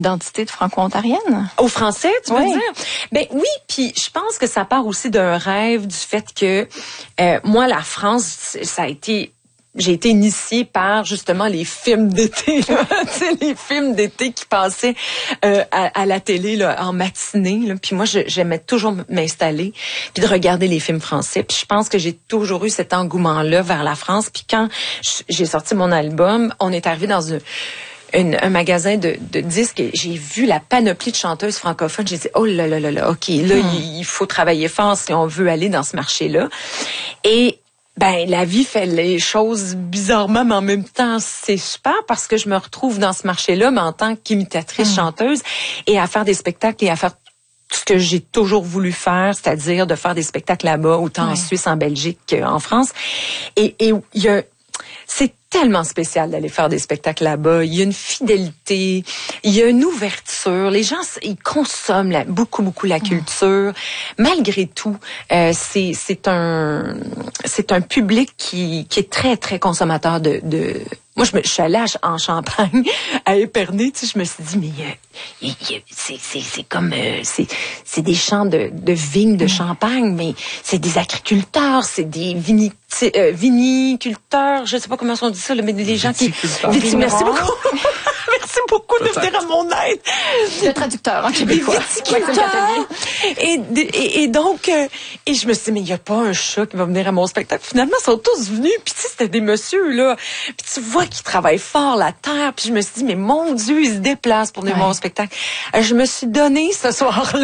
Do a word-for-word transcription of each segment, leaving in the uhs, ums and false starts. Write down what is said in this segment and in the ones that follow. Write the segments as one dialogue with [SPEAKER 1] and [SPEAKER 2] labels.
[SPEAKER 1] D'identité de franco-ontarienne?
[SPEAKER 2] Au français, tu
[SPEAKER 1] oui.
[SPEAKER 2] veux dire? Ben oui, puis je pense que ça part aussi d'un rêve du fait que euh, moi, la France, ça a été... J'ai été initiée par justement les films d'été, là, tu sais, les films d'été qui passaient euh, à, à la télé là, en matinée. Là. Puis moi, je, j'aimais toujours m'installer puis de regarder les films français. Puis je pense que j'ai toujours eu cet engouement-là vers la France. Puis quand j'ai sorti mon album, on est arrivé dans un Une, un magasin de, de disques et j'ai vu la panoplie de chanteuses francophones. J'ai dit, oh là là là là, OK, là, hmm. il, il faut travailler fort si on veut aller dans ce marché-là. Et ben la vie fait les choses bizarrement, mais en même temps, c'est super parce que je me retrouve dans ce marché-là, mais en tant qu'imitatrice, mmh. chanteuse, et à faire des spectacles et à faire tout ce que j'ai toujours voulu faire, c'est-à-dire de faire des spectacles là-bas, autant ouais. en Suisse, en Belgique qu'en France. Et et il y a, c'est tellement spécial d'aller faire des spectacles là-bas. Il y a une fidélité, il y a une ouverture. Les gens, ils consomment la, beaucoup, beaucoup la culture. Malgré tout, euh, c'est c'est un c'est un public qui qui est très très consommateur de de. Moi, je, me, je suis allée en Champagne, à Épernay, tu sais, je me suis dit, mais euh, y, y, c'est, c'est, c'est comme, euh, c'est, c'est des champs de, de vignes de Champagne, mais c'est des agriculteurs, c'est des vini, euh, viniculteurs, je sais pas comment on dit ça, là, mais des gens qui... Viti, merci beaucoup. Merci beaucoup de venir à mon aide.
[SPEAKER 1] Le traducteur en québécois.
[SPEAKER 2] Et, et, et donc, euh, et je me suis dit, mais il n'y a pas un chat qui va venir à mon spectacle. Finalement, ils sont tous venus, puis tu sais, c'était des messieurs, là. Puis tu vois qu'ils travaillent fort la terre, puis je me suis dit, mais mon Dieu, ils se déplacent pour venir ouais. à mon spectacle. Euh, je me suis donné ce soir-là.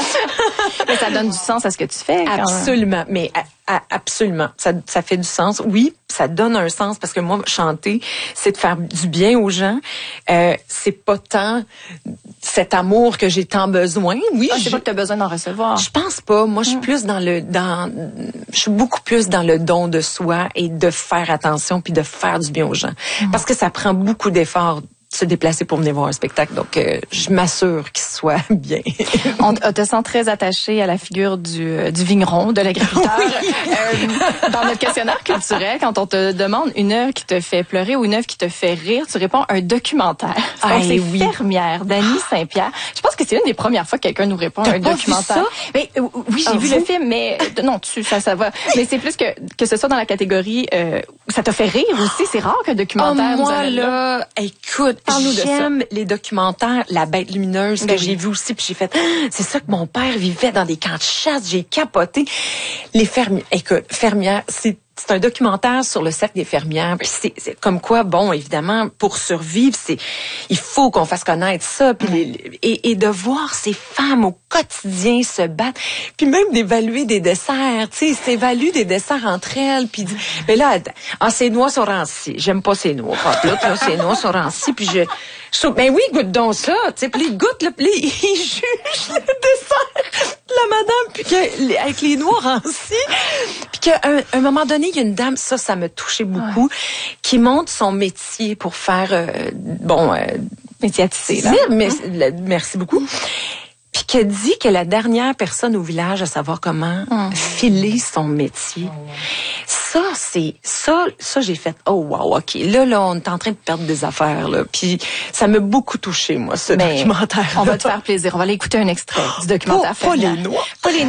[SPEAKER 1] Mais ça donne du sens à ce que tu fais. Quand
[SPEAKER 2] absolument,
[SPEAKER 1] même.
[SPEAKER 2] mais à, à, absolument. Ça, ça fait du sens. Oui, ça donne un sens, parce que moi, chanter, c'est de faire du bien aux gens. Euh, c'est pas tant cet amour que j'ai tant besoin. Oui,
[SPEAKER 1] ah, c'est pas que tu as besoin d'en recevoir.
[SPEAKER 2] Je pense pas. Moi, je suis mm. plus dans le dans je suis beaucoup plus dans le don de soi et de faire attention puis de faire du bien aux gens. Mm. Parce que ça prend beaucoup d'efforts se déplacer pour venir voir un spectacle. Donc, euh, je m'assure qu'il soit bien.
[SPEAKER 1] On te sent très attachée à la figure du, du vigneron, de l'agriculteur. Oui. Euh, dans notre questionnaire culturel, quand on te demande une œuvre qui te fait pleurer ou une œuvre qui te fait rire, tu réponds un documentaire.
[SPEAKER 2] Ah,
[SPEAKER 1] donc, c'est
[SPEAKER 2] oui.
[SPEAKER 1] Fermière, d'Annie Saint-Pierre. Je pense que c'est une des premières fois que quelqu'un nous répond
[SPEAKER 2] T'as
[SPEAKER 1] un
[SPEAKER 2] pas
[SPEAKER 1] documentaire.
[SPEAKER 2] Vu ça?
[SPEAKER 1] Mais, euh, oui, j'ai ah, vu vous? le film, mais non, tu, ça, ça va. Mais c'est plus que que ce soit dans la catégorie, euh, ça t'a fait rire aussi. C'est rare qu'un documentaire.
[SPEAKER 2] Oh, moi là, là, écoute.
[SPEAKER 1] Parle-nous de ça.
[SPEAKER 2] J'aime les documentaires, La Bête lumineuse,
[SPEAKER 1] ben
[SPEAKER 2] que
[SPEAKER 1] oui.
[SPEAKER 2] j'ai vu aussi, puis j'ai fait, c'est ça que mon père vivait dans des camps de chasse, j'ai capoté. Les fermières, écoute, fermières, c'est C'est un documentaire sur le cercle des fermières. Puis c'est, c'est comme quoi, bon, évidemment, pour survivre, c'est il faut qu'on fasse connaître ça. Puis les, et, et de voir ces femmes au quotidien se battre. Puis même d'évaluer des desserts. Tu sais, s'évaluent des desserts entre elles. Puis mais là, ah, ces noix sont rancies. J'aime pas ces noix. Pas là, là, ces noix sont rancies. Puis je, je trouve, ben oui, goûte donc ça. Tu sais, puis ils goûtent, là, puis ils jugent le dessert de la madame, puis que, avec les noix rancies. Puis qu'à un, un moment donné, il y a une dame, ça, ça m'a touché beaucoup, ouais. qui montre son métier pour faire, euh, bon, euh,
[SPEAKER 1] médiatiser, là.
[SPEAKER 2] Mais, mais, merci beaucoup. Puis qu'elle dit que la dernière personne au village à savoir comment mmh. filer son métier. Oh, wow. Ça, c'est ça, ça j'ai fait. Oh wow, ok. Là, là, on est en train de perdre des affaires là. Puis ça m'a beaucoup touché, moi, ce
[SPEAKER 1] mais
[SPEAKER 2] documentaire.
[SPEAKER 1] On va te faire plaisir. On va aller écouter un extrait du documentaire.
[SPEAKER 2] Pas, pas les noix.
[SPEAKER 1] Pas les